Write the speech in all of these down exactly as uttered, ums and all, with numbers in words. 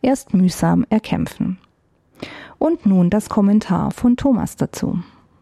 erst mühsam erkämpfen. Und nun das Kommentar von Thomas dazu.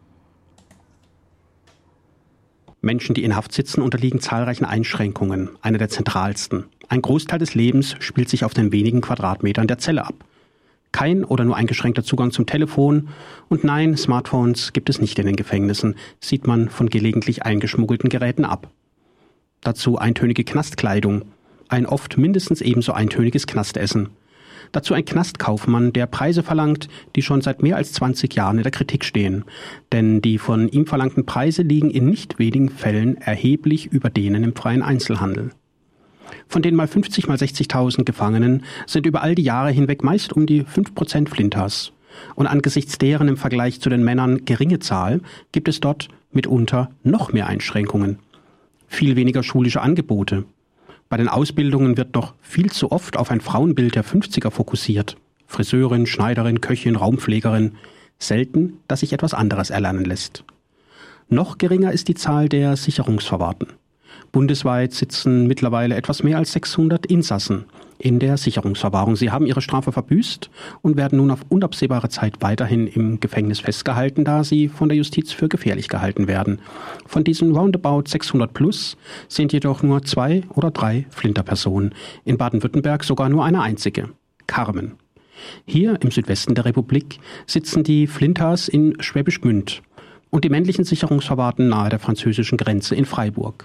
Menschen, die in Haft sitzen, unterliegen zahlreichen Einschränkungen, eine der zentralsten. Ein Großteil des Lebens spielt sich auf den wenigen Quadratmetern der Zelle ab. Kein oder nur eingeschränkter Zugang zum Telefon und nein, Smartphones gibt es nicht in den Gefängnissen, sieht man von gelegentlich eingeschmuggelten Geräten ab. Dazu eintönige Knastkleidung, ein oft mindestens ebenso eintöniges Knastessen. Dazu ein Knastkaufmann, der Preise verlangt, die schon seit mehr als zwanzig Jahren in der Kritik stehen. Denn die von ihm verlangten Preise liegen in nicht wenigen Fällen erheblich über denen im freien Einzelhandel. Von den mal fünfzig mal sechzigtausend Gefangenen sind über all die Jahre hinweg meist um die fünf Prozent Flinters. Und angesichts deren im Vergleich zu den Männern geringe Zahl gibt es dort mitunter noch mehr Einschränkungen. Viel weniger schulische Angebote. Bei den Ausbildungen wird noch viel zu oft auf ein Frauenbild der fünfziger fokussiert. Friseurin, Schneiderin, Köchin, Raumpflegerin. Selten, dass sich etwas anderes erlernen lässt. Noch geringer ist die Zahl der Sicherungsverwahrten. Bundesweit sitzen mittlerweile etwas mehr als sechshundert Insassen in der Sicherungsverwahrung. Sie haben ihre Strafe verbüßt und werden nun auf unabsehbare Zeit weiterhin im Gefängnis festgehalten, da sie von der Justiz für gefährlich gehalten werden. Von diesen roundabout sechshundert plus sind jedoch nur zwei oder drei Flinterpersonen. In Baden-Württemberg sogar nur eine einzige, Carmen. Hier im Südwesten der Republik sitzen die Flinters in Schwäbisch Gmünd und die männlichen Sicherungsverwahrten nahe der französischen Grenze in Freiburg.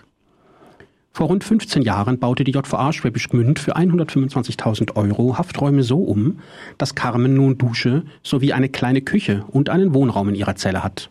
Vor rund fünfzehn Jahren baute die J V A Schwäbisch Gmünd für hundertfünfundzwanzigtausend Euro Hafträume so um, dass Carmen nun Dusche sowie eine kleine Küche und einen Wohnraum in ihrer Zelle hat.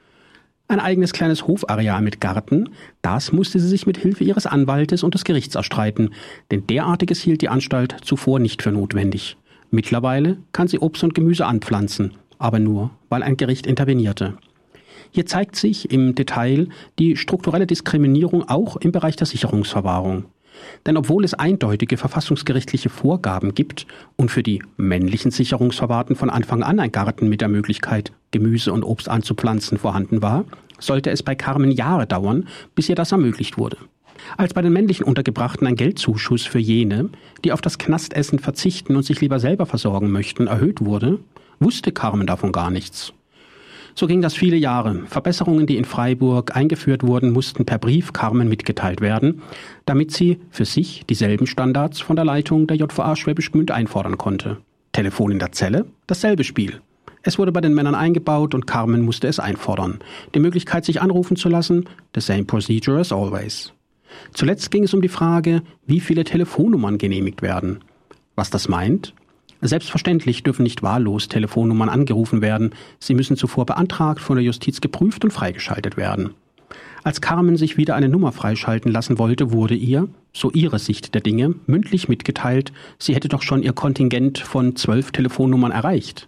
Ein eigenes kleines Hofareal mit Garten, das musste sie sich mit Hilfe ihres Anwaltes und des Gerichts erstreiten, denn derartiges hielt die Anstalt zuvor nicht für notwendig. Mittlerweile kann sie Obst und Gemüse anpflanzen, aber nur, weil ein Gericht intervenierte. Hier zeigt sich im Detail die strukturelle Diskriminierung auch im Bereich der Sicherungsverwahrung. Denn obwohl es eindeutige verfassungsgerichtliche Vorgaben gibt und für die männlichen Sicherungsverwahrten von Anfang an ein Garten mit der Möglichkeit, Gemüse und Obst anzupflanzen vorhanden war, sollte es bei Carmen Jahre dauern, bis ihr das ermöglicht wurde. Als bei den männlichen Untergebrachten ein Geldzuschuss für jene, die auf das Knastessen verzichten und sich lieber selber versorgen möchten, erhöht wurde, wusste Carmen davon gar nichts. So ging das viele Jahre. Verbesserungen, die in Freiburg eingeführt wurden, mussten per Brief Carmen mitgeteilt werden, damit sie für sich dieselben Standards von der Leitung der J V A Schwäbisch Gmünd einfordern konnte. Telefon in der Zelle, dasselbe Spiel. Es wurde bei den Männern eingebaut und Carmen musste es einfordern. Die Möglichkeit, sich anrufen zu lassen, the same procedure as always. Zuletzt ging es um die Frage, wie viele Telefonnummern genehmigt werden. Was das meint? Selbstverständlich dürfen nicht wahllos Telefonnummern angerufen werden. Sie müssen zuvor beantragt, von der Justiz geprüft und freigeschaltet werden. Als Carmen sich wieder eine Nummer freischalten lassen wollte, wurde ihr, so ihre Sicht der Dinge, mündlich mitgeteilt, sie hätte doch schon ihr Kontingent von zwölf Telefonnummern erreicht.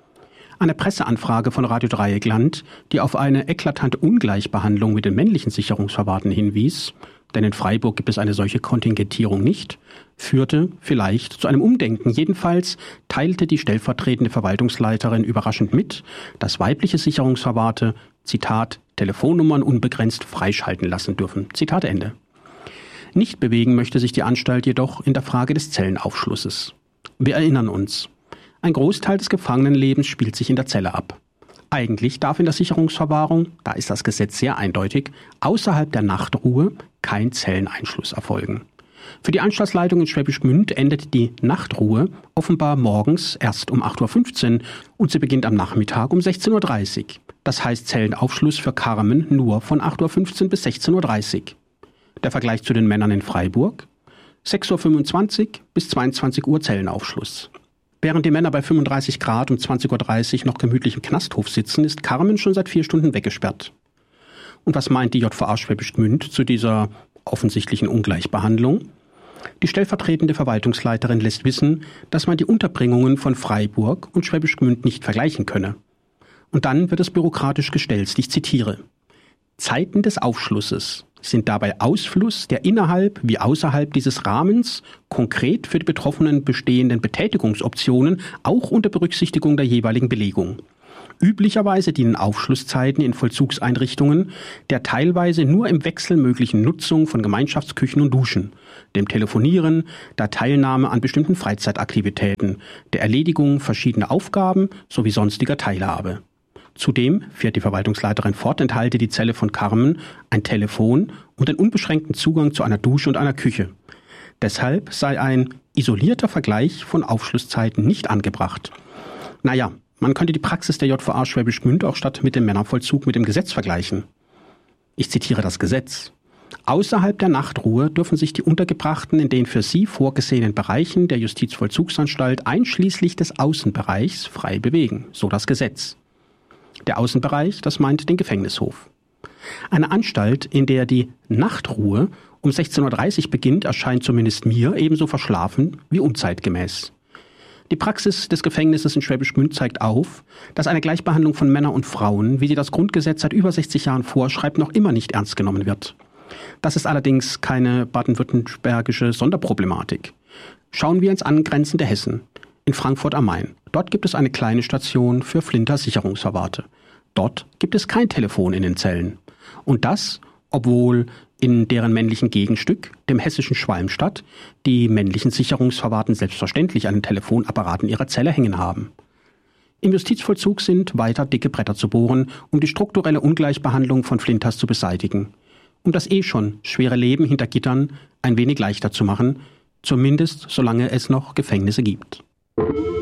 Eine Presseanfrage von Radio Dreieckland, die auf eine eklatante Ungleichbehandlung mit den männlichen Sicherungsverwahrten hinwies, denn in Freiburg gibt es eine solche Kontingentierung nicht, führte vielleicht zu einem Umdenken. Jedenfalls teilte die stellvertretende Verwaltungsleiterin überraschend mit, dass weibliche Sicherungsverwahrte, Zitat, Telefonnummern unbegrenzt freischalten lassen dürfen. Zitat Ende. Nicht bewegen möchte sich die Anstalt jedoch in der Frage des Zellenaufschlusses. Wir erinnern uns, ein Großteil des Gefangenenlebens spielt sich in der Zelle ab. Eigentlich darf in der Sicherungsverwahrung, da ist das Gesetz sehr eindeutig, außerhalb der Nachtruhe kein Zelleneinschluss erfolgen. Für die Anstaltsleitung in Schwäbisch Gmünd endet die Nachtruhe offenbar morgens erst um acht Uhr fünfzehn und sie beginnt am Nachmittag um sechzehn Uhr dreißig. Das heißt Zellenaufschluss für Carmen nur von acht Uhr fünfzehn bis sechzehn Uhr dreißig. Der Vergleich zu den Männern in Freiburg? sechs Uhr fünfundzwanzig bis zweiundzwanzig Uhr Zellenaufschluss. Während die Männer bei fünfunddreißig Grad um zwanzig Uhr dreißig noch gemütlich im Knasthof sitzen, ist Carmen schon seit vier Stunden weggesperrt. Und was meint die J V A Schwäbisch Gmünd zu dieser offensichtlichen Ungleichbehandlung? Die stellvertretende Verwaltungsleiterin lässt wissen, dass man die Unterbringungen von Freiburg und Schwäbisch Gmünd nicht vergleichen könne. Und dann wird es bürokratisch gestellt, ich zitiere: Zeiten des Aufschlusses sind dabei Ausfluss der innerhalb wie außerhalb dieses Rahmens konkret für die Betroffenen bestehenden Betätigungsoptionen, auch unter Berücksichtigung der jeweiligen Belegung. Üblicherweise dienen Aufschlusszeiten in Vollzugseinrichtungen der teilweise nur im Wechsel möglichen Nutzung von Gemeinschaftsküchen und Duschen, dem Telefonieren, der Teilnahme an bestimmten Freizeitaktivitäten, der Erledigung verschiedener Aufgaben sowie sonstiger Teilhabe. Zudem, fährt die Verwaltungsleiterin fort, enthalte die Zelle von Carmen ein Telefon und den unbeschränkten Zugang zu einer Dusche und einer Küche. Deshalb sei ein isolierter Vergleich von Aufschlusszeiten nicht angebracht. Naja, man könnte die Praxis der J V A Schwäbisch Gmünd auch statt mit dem Männervollzug mit dem Gesetz vergleichen. Ich zitiere das Gesetz. Außerhalb der Nachtruhe dürfen sich die Untergebrachten in den für sie vorgesehenen Bereichen der Justizvollzugsanstalt einschließlich des Außenbereichs frei bewegen, so das Gesetz. Der Außenbereich, das meint den Gefängnishof. Eine Anstalt, in der die Nachtruhe um sechzehn Uhr dreißig beginnt, erscheint zumindest mir ebenso verschlafen wie unzeitgemäß. Die Praxis des Gefängnisses in Schwäbisch Gmünd zeigt auf, dass eine Gleichbehandlung von Männern und Frauen, wie sie das Grundgesetz seit über sechzig Jahren vorschreibt, noch immer nicht ernst genommen wird. Das ist allerdings keine baden-württembergische Sonderproblematik. Schauen wir ins angrenzende Hessen, in Frankfurt am Main. Dort gibt es eine kleine Station für Flinter-Sicherungsverwahrte. Dort gibt es kein Telefon in den Zellen. Und das, obwohl in deren männlichen Gegenstück, dem hessischen Schwalmstadt, die männlichen Sicherungsverwahrten selbstverständlich einen Telefonapparat in ihrer Zelle hängen haben. Im Justizvollzug sind weiter dicke Bretter zu bohren, um die strukturelle Ungleichbehandlung von Flinters zu beseitigen. Um das eh schon schwere Leben hinter Gittern ein wenig leichter zu machen, zumindest solange es noch Gefängnisse gibt.